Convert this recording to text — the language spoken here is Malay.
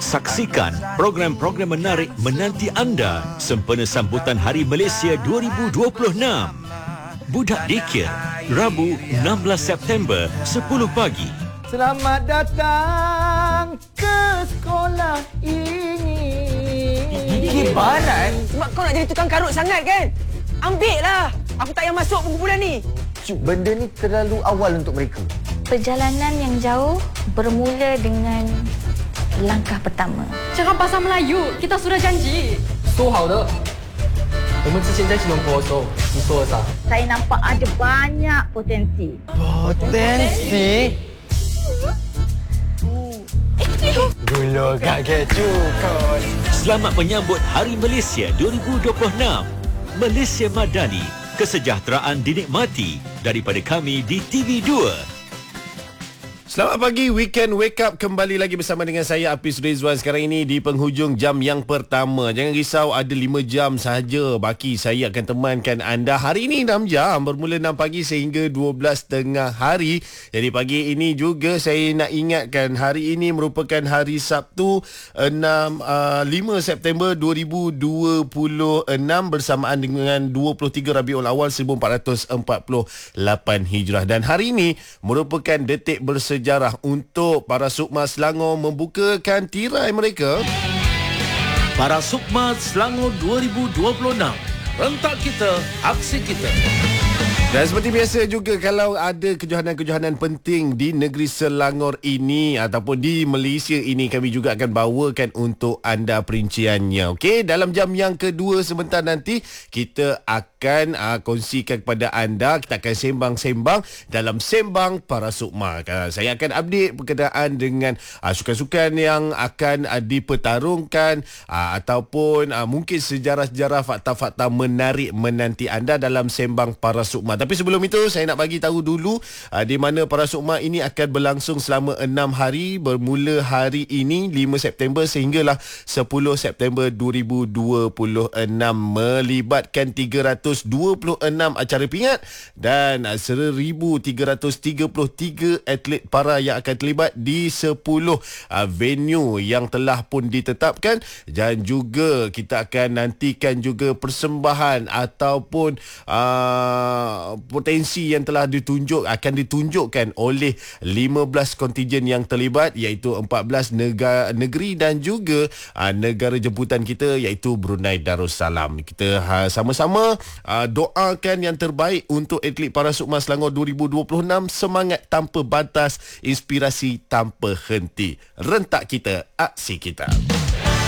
Saksikan program-program menarik menanti anda sempena sambutan Hari Malaysia 2026. Budak Dikir, Rabu 16 September 10 pagi. Selamat datang ke sekolah ini. Kibaran? Mak kau nak jadi tukang karut sangat kan? Ambil lah. Aku tak payah masuk bulan ni. Benda ni terlalu awal untuk mereka. Perjalanan yang jauh bermula dengan langkah pertama. Jangan pasal Melayu, kita sudah janji. 说好的，我们之前在吉隆坡的时候，你说了啥？ Saya nampak ada banyak potensi. Potensi? Gula kat kecoh kau. Selamat menyambut Hari Malaysia 2026. Malaysia Madani, kesejahteraan dinikmati daripada kami di TV2. Selamat pagi, Weekend Wake Up kembali lagi bersama dengan saya Hafiz Rizwan. Sekarang ini di penghujung jam yang pertama. Jangan risau, ada 5 jam sahaja baki saya akan temankan anda. Hari ini 6 jam, bermula 6 pagi sehingga 12 tengah hari. Jadi pagi ini juga saya nak ingatkan, hari ini merupakan hari Sabtu 5 September 2026 bersamaan dengan 23 Rabiul Awal 1448 Hijrah. Dan hari ini merupakan detik bersejarah untuk para Sukma Selangor membukakan tirai mereka. Para Sukma Selangor 2026. Rentak kita, aksi kita. Dan seperti biasa juga, kalau ada kejohanan-kejohanan penting di negeri Selangor ini ataupun di Malaysia ini, kami juga akan bawakan untuk anda perinciannya. Okey, dalam jam yang kedua sebentar nanti kita akan kongsikan kepada anda, kita akan sembang-sembang dalam Sembang Para Sukma. Saya akan update berkenaan dengan sukan-sukan yang akan dipertarungkan ataupun mungkin sejarah-sejarah, fakta-fakta menarik menanti anda dalam Sembang Para Sukma. Tapi sebelum itu, saya nak bagi tahu dulu di mana Para Sukma ini akan berlangsung selama 6 hari, bermula hari ini 5 September sehinggalah 10 September 2026, melibatkan 326 acara pingat dan 1,333 atlet para yang akan terlibat di 10 venue yang telah pun ditetapkan. Dan juga kita akan nantikan juga persembahan ataupun potensi yang telah akan ditunjukkan oleh 15 kontingen yang terlibat, iaitu 14 negeri dan juga negara jemputan kita iaitu Brunei Darussalam. Kita sama-sama doakan yang terbaik untuk atlet Para Sukma Selangor 2026. Semangat tanpa batas, inspirasi tanpa henti. Rentak kita, aksi kita.